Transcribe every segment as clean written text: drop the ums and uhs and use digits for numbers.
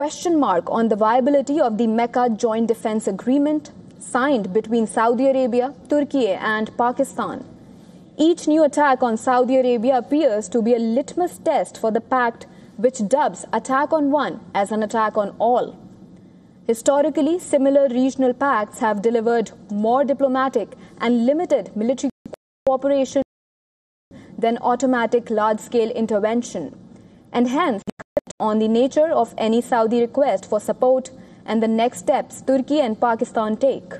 question mark on the viability of the Mecca Joint Defense Agreement signed between Saudi Arabia, Turkey and Pakistan. Each new attack on Saudi Arabia appears to be a litmus test for the pact which dubs attack on one as an attack on all. Historically, similar regional pacts have delivered more diplomatic and limited military cooperation than automatic large-scale intervention, and hence on the nature of any Saudi request for support and the next steps Turkey and Pakistan take.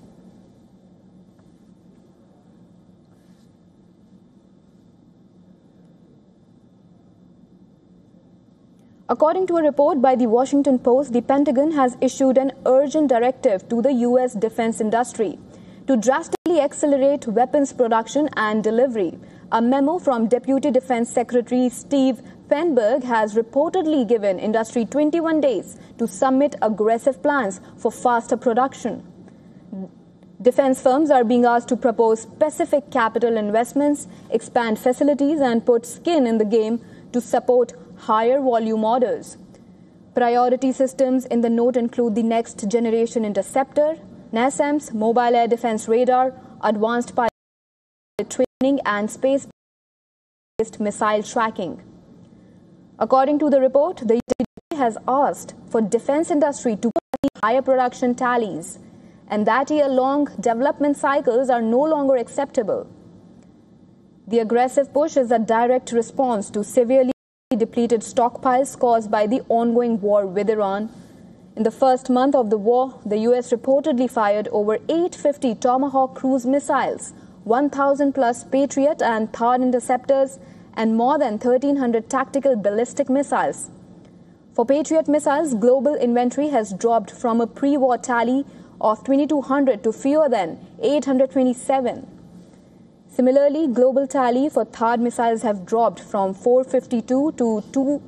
According to a report by the Washington Post, the Pentagon has issued an urgent directive to the U.S. defense industry to drastically accelerate weapons production and delivery. A memo from Deputy Defense Secretary Steve Feinberg has reportedly given industry 21 days to submit aggressive plans for faster production. Defense firms are being asked to propose specific capital investments, expand facilities, and put skin in the game to support higher volume orders. Priority systems in the note include the next generation interceptor, NASAMS, mobile air defense radar, advanced pilot training, and space-based missile tracking. According to the report, the USDA has asked for defense industry to put higher production tallies, and that year-long development cycles are no longer acceptable. The aggressive push is a direct response to severely depleted stockpiles caused by the ongoing war with Iran. In the first month of the war, the U.S. reportedly fired over 850 Tomahawk cruise missiles, 1,000 plus Patriot and THAAD interceptors, and more than 1,300 tactical ballistic missiles. For Patriot missiles, global inventory has dropped from a pre-war tally of 2,200 to fewer than 827. Similarly, global tally for THAAD missiles have dropped from 452 to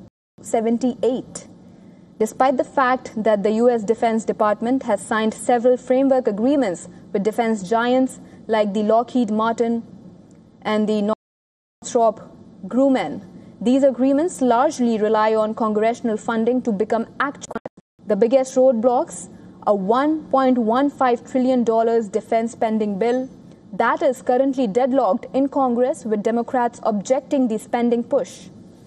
278. Despite the fact that the U.S. Defense Department has signed several framework agreements with defense giants like the Lockheed Martin and the Northrop Grumman, these agreements largely rely on congressional funding to become actual. The biggest roadblocks: a $1.15 trillion defense spending bill that is currently deadlocked in Congress, with Democrats objecting the spending push.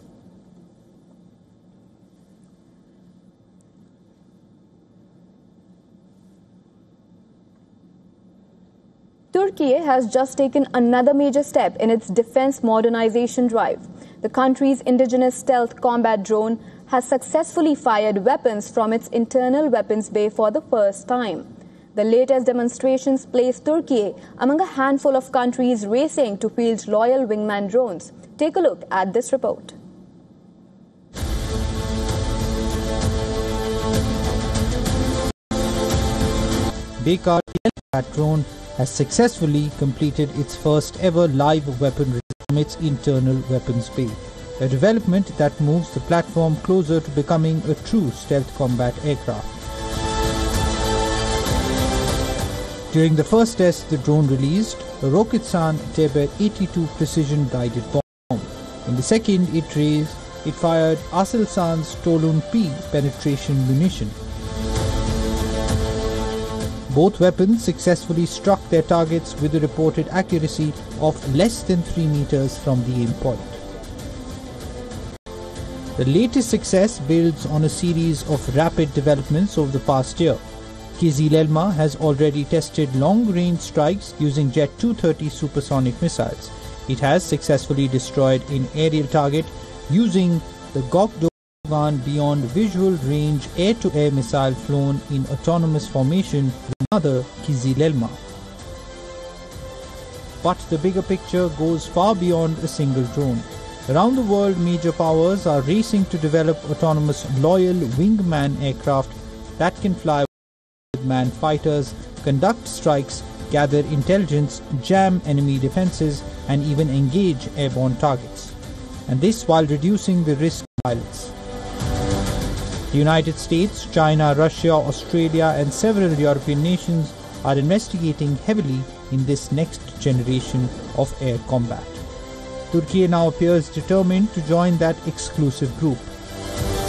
Turkey has just taken another major step in its defense modernization drive. The country's indigenous stealth combat drone has successfully fired weapons from its internal weapons bay for the first time. The latest demonstrations place Turkey among a handful of countries racing to field loyal wingman drones. Take a look at this report. Baykar drone has successfully completed its first ever live weaponry from its internal weapons bay, a development that moves the platform closer to becoming a true stealth combat aircraft. During the first test, the drone released a Roketsan Teber 82 precision-guided bomb. In the second, it fired Aselsan's Tolun P penetration munition. Both weapons successfully struck their targets with a reported accuracy of less than 3 meters from the aim point. The latest success builds on a series of rapid developments over the past year. Kizilelma has already tested long-range strikes using Jet 230 supersonic missiles. It has successfully destroyed an aerial target using the Gokdo beyond visual range air-to-air missile flown in autonomous formation with another Kizilelma. But the bigger picture goes far beyond a single drone. Around the world, major powers are racing to develop autonomous loyal wingman aircraft that can fly with manned fighters, conduct strikes, gather intelligence, jam enemy defenses, and even engage airborne targets. And this while reducing the risk of violence. The United States, China, Russia, Australia, and several European nations are investigating heavily in this next generation of air combat. Turkey now appears determined to join that exclusive group.